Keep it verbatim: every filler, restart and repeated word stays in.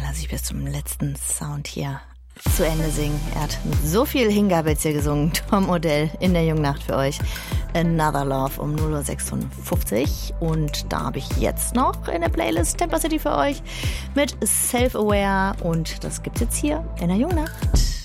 lasse ich bis zum letzten Sound hier zu Ende singen. Er hat mit so viel Hingabe jetzt hier gesungen. Tom Odell in der jungen Nacht für euch. Another Love um null Uhr sechsundfünfzig. Und da habe ich jetzt noch in der Playlist Temper City für euch mit Self-Aware. Und das gibt's jetzt hier in der jungen Nacht.